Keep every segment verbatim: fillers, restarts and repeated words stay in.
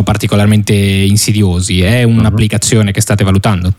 particolarmente insidiosi. È un'applicazione che state valutando?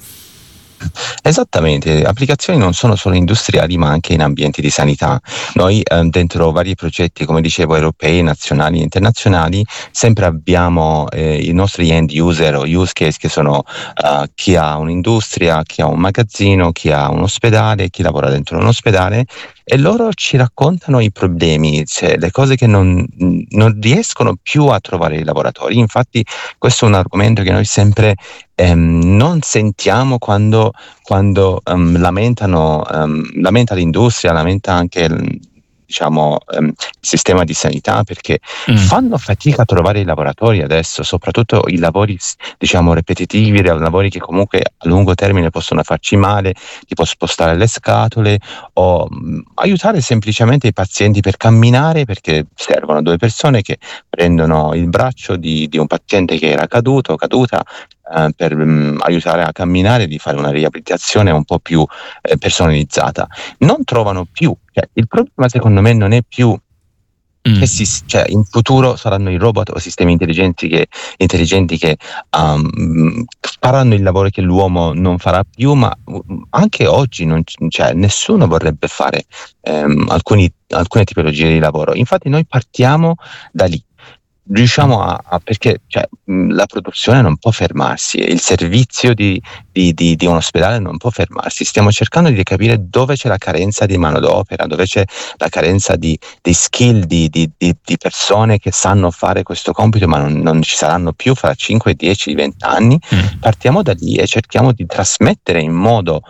Esattamente, applicazioni non sono solo industriali ma anche in ambienti di sanità. Noi eh, dentro vari progetti, come dicevo, europei, nazionali e internazionali, sempre abbiamo eh, i nostri end user o use case, che sono uh, chi ha un'industria, chi ha un magazzino, chi ha un ospedale, chi lavora dentro un ospedale, e loro ci raccontano i problemi, cioè le cose che non, non riescono più a trovare i lavoratori. Infatti questo è un argomento che noi sempre ehm, non sentiamo quando, quando um, lamentano, um, lamenta l'industria, lamenta anche il, diciamo, um, il sistema di sanità, perché mm. fanno fatica a trovare i lavoratori adesso, soprattutto i lavori, diciamo, ripetitivi, lavori che comunque a lungo termine possono farci male, tipo spostare le scatole o um, aiutare semplicemente i pazienti per camminare, perché servono due persone che prendono il braccio di, di un paziente che era caduto, caduta, Uh, per um, aiutare a camminare, di fare una riabilitazione un po' più eh, personalizzata. Non trovano più, cioè, il problema secondo me non è più mm. che si, cioè, in futuro saranno i robot o sistemi intelligenti che, intelligenti che um, faranno il lavoro che l'uomo non farà più, ma um, anche oggi non, cioè, nessuno vorrebbe fare um, alcuni, alcune tipologie di lavoro. Infatti noi partiamo da lì. Riusciamo a, a perché cioè, mh, la produzione non può fermarsi, il servizio di, di, di, di un ospedale non può fermarsi. Stiamo cercando di capire dove c'è la carenza di manodopera, dove c'è la carenza di, di skill, di, di, di, di persone che sanno fare questo compito, ma non, non ci saranno più fra cinque, dieci, venti anni. Mm. Partiamo da lì e cerchiamo di trasmettere in modo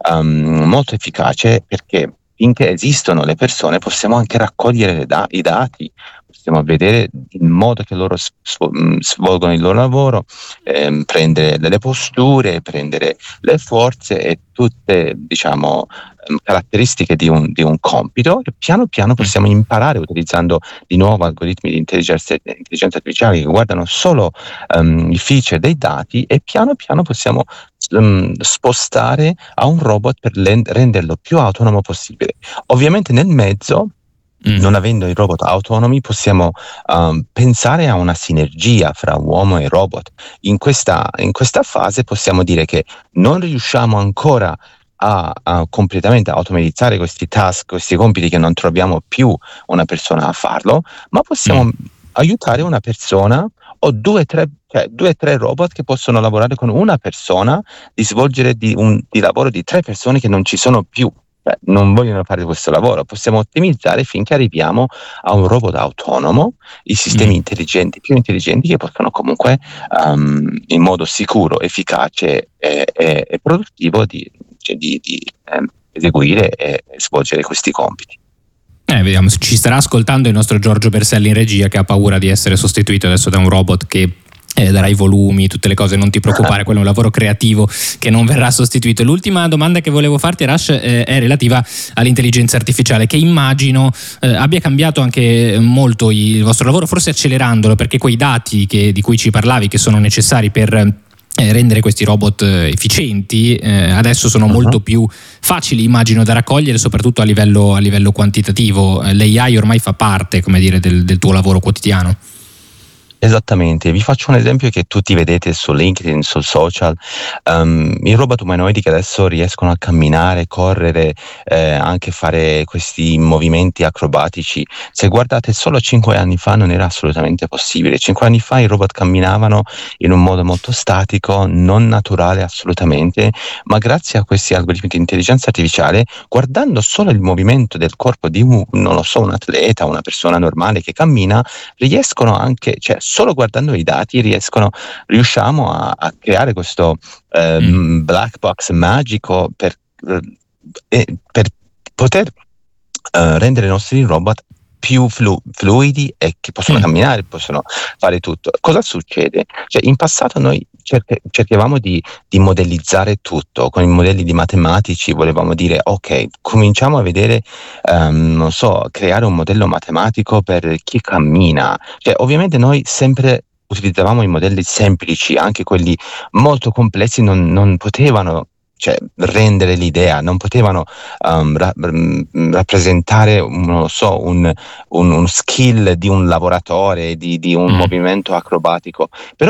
um, molto efficace, perché finché esistono le persone possiamo anche raccogliere le da- i dati, possiamo vedere il modo che loro svolgono il loro lavoro, ehm, prendere delle posture, prendere le forze e tutte, diciamo, caratteristiche di un, di un compito, e piano piano possiamo imparare utilizzando di nuovo algoritmi di intelligenza, intelligenza artificiale che guardano solo um, i feature dei dati, e piano piano possiamo um, spostare a un robot per len- renderlo più autonomo possibile. Ovviamente nel mezzo, Mm. non avendo i robot autonomi, possiamo um, pensare a una sinergia fra uomo e robot. In questa, in questa fase possiamo dire che non riusciamo ancora a, a completamente automatizzare questi task, questi compiti che non troviamo più una persona a farlo, ma possiamo mm. aiutare una persona o due tre, cioè, due, tre robot che possono lavorare con una persona, di svolgere di un di lavoro di tre persone che non ci sono più. Beh, non vogliono fare questo lavoro. Possiamo ottimizzare finché arriviamo a un robot autonomo, i sistemi mm. intelligenti, più intelligenti, che possono comunque um, in modo sicuro, efficace e, e, e produttivo di, cioè di, di eh, eseguire e svolgere questi compiti. Eh, vediamo, ci starà ascoltando il nostro Giorgio Berselli in regia, che ha paura di essere sostituito adesso da un robot che Eh, darà i volumi, tutte le cose. Non ti preoccupare, quello è un lavoro creativo che non verrà sostituito. L'ultima domanda che volevo farti, Arash, eh, è relativa all'intelligenza artificiale, che immagino eh, abbia cambiato anche molto il vostro lavoro, forse accelerandolo, perché quei dati che, di cui ci parlavi, che sono necessari per eh, rendere questi robot eh, efficienti, eh, adesso sono uh-huh. molto più facili, immagino, da raccogliere, soprattutto a livello, a livello quantitativo. L'A I ormai fa parte, come dire, del, del tuo lavoro quotidiano. Esattamente, vi faccio un esempio che tutti vedete su LinkedIn, sul social. Um, i robot umanoidi che adesso riescono a camminare, correre, eh, anche fare questi movimenti acrobatici. Se guardate, solo cinque anni fa non era assolutamente possibile. Cinque anni fa i robot camminavano in un modo molto statico, non naturale assolutamente, ma grazie a questi algoritmi di intelligenza artificiale, guardando solo il movimento del corpo di un, non lo so, un atleta, una persona normale che cammina, riescono anche, cioè solo guardando i dati riescono, riusciamo a, a creare questo eh, mm. black box magico per, eh, per poter eh, rendere i nostri robot più flu- fluidi e che possono mm. camminare, possono fare tutto. Cosa succede? Cioè, in passato noi cerche- cercavamo di, di modellizzare tutto con i modelli di matematici, volevamo dire ok, cominciamo a vedere, um, non so, creare un modello matematico per chi cammina. Cioè, ovviamente noi sempre utilizzavamo i modelli semplici, anche quelli molto complessi non, non potevano, cioè, rendere l'idea, non potevano um, ra- rappresentare, non lo so, un, un, un skill di un lavoratore, di, di un mm. movimento acrobatico. Però